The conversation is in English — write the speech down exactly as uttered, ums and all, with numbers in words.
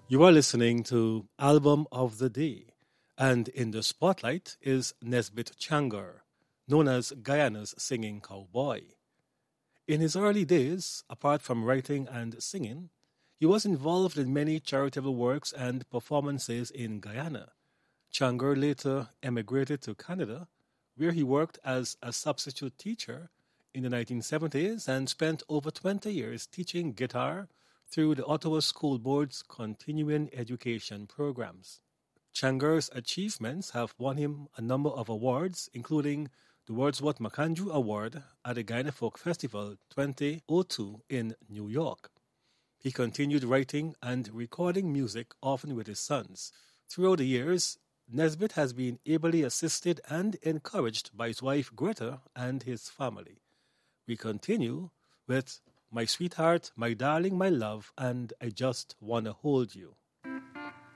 You are listening to Album of the Day, and in the spotlight is Nesbit Changar, known as Guyana's singing cowboy. In his early days, apart from writing and singing, he was involved in many charitable works and performances in Guyana. Changar later emigrated to Canada, where he worked as a substitute teacher in the nineteen seventies and spent over twenty years teaching guitar through the Ottawa School Board's continuing education programs. Changar's achievements have won him a number of awards, including the Wordsworth McAndrew Award at the Guyana Folk Festival twenty oh two in New York. He continued writing and recording music, often with his sons. Throughout the years, Nesbitt has been ably assisted and encouraged by his wife Greta and his family. We continue with My Sweetheart, My Darling, My Love, and I Just Wanna Hold You.